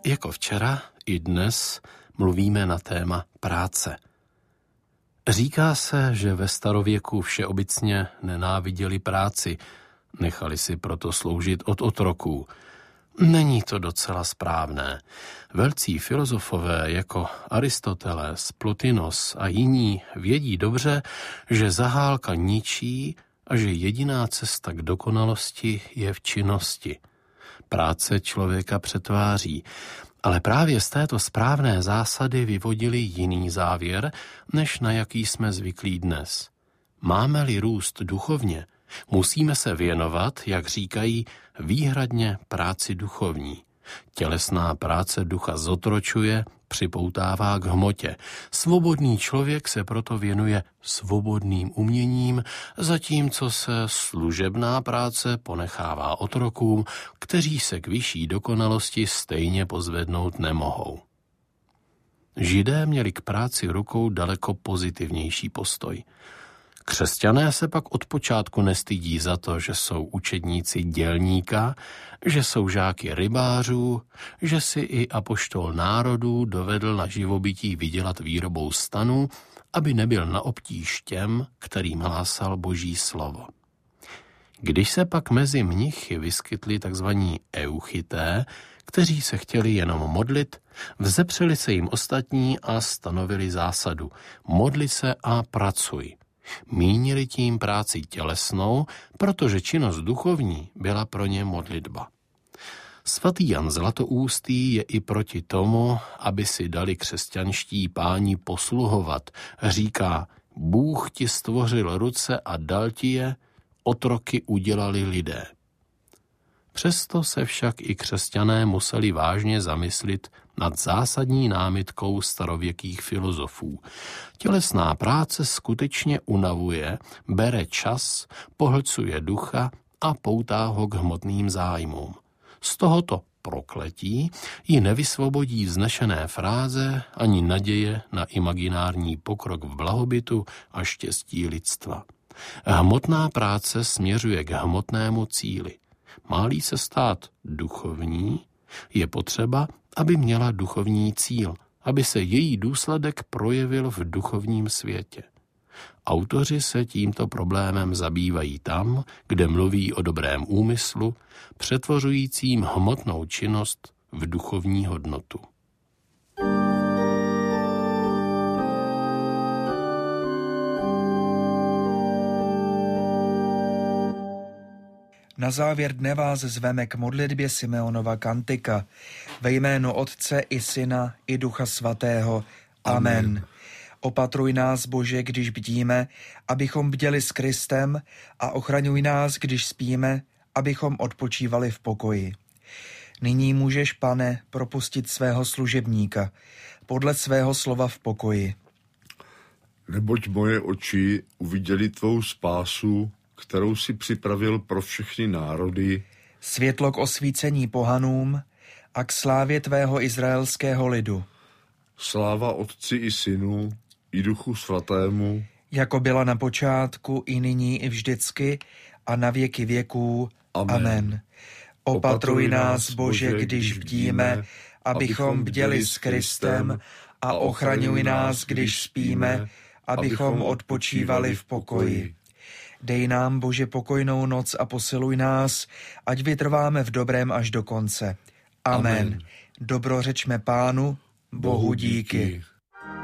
Jako včera i dnes mluvíme na téma práce. Říká se, že ve starověku všeobecně nenáviděli práci, nechali si proto sloužit od otroků. Není to docela správné. Velcí filozofové jako Aristoteles, Plotinos a jiní vědí dobře, že zahálka ničí a že jediná cesta k dokonalosti je v činnosti. Práce člověka přetváří, ale právě z této správné zásady vyvodili jiný závěr, než na jaký jsme zvyklí dnes. Máme-li růst duchovně, musíme se věnovat, jak říkají, výhradně práci duchovní. Tělesná práce ducha zotročuje, připoutává k hmotě. Svobodný člověk se proto věnuje svobodným uměním, zatímco se služebná práce ponechává otrokům, kteří se k vyšší dokonalosti stejně pozvednout nemohou. Židé měli k práci rukou daleko pozitivnější postoj. Křesťané se pak od počátku nestydí za to, že jsou učedníci dělníka, že jsou žáky rybářů, že si i apoštol národů dovedl na živobytí vydělat výrobou stanu, aby nebyl na obtíž těm, kterým hlásal Boží slovo. Když se pak mezi mnichy vyskytli tzv. Euchyté, kteří se chtěli jenom modlit, vzepřeli se jim ostatní a stanovili zásadu: modli se a pracuj. Mínili tím práci tělesnou, protože činnost duchovní byla pro ně modlitba. Svatý Jan Zlatoústý je i proti tomu, aby si dali křesťanští páni posluhovat. Říká: Bůh ti stvořil ruce a dal ti je, otroky udělali lidé. Přesto se však i křesťané museli vážně zamyslit nad zásadní námitkou starověkých filozofů. Tělesná práce skutečně unavuje, bere čas, pohlcuje ducha a poutá ho k hmotným zájmům. Z tohoto prokletí ji nevysvobodí vznešené fráze ani naděje na imaginární pokrok v blahobytu a štěstí lidstva. Hmotná práce směřuje k hmotnému cíli. Má-li se stát duchovní, je potřeba, aby měla duchovní cíl, aby se její důsledek projevil v duchovním světě. Autoři se tímto problémem zabývají tam, kde mluví o dobrém úmyslu, přetvořujícím hmotnou činnost v duchovní hodnotu. Na závěr dne vás zveme k modlitbě Simeonova kantika. Ve jménu Otce i Syna i Ducha Svatého. Amen. Opatruj nás, Bože, když bdíme, abychom bděli s Kristem, a ochraňuj nás, když spíme, abychom odpočívali v pokoji. Nyní můžeš, Pane, propustit svého služebníka podle svého slova v pokoji. Neboť moje oči uviděly tvou spásu, kterou si připravil pro všechny národy, světlo k osvícení pohanům a k slávě tvého izraelského lidu. Sláva Otci i Synu i Duchu Svatému, jako byla na počátku, i nyní, i vždycky, a na věky věků. Amen. Opatruj nás, Bože, když bdíme, abychom bděli s Kristem, a ochraňuj nás, když spíme, abychom odpočívali v pokoji. Dej nám, Bože, pokojnou noc a posiluj nás, ať vytrváme v dobrém až do konce. Amen. Dobrořečme Pánu, Bohu díky.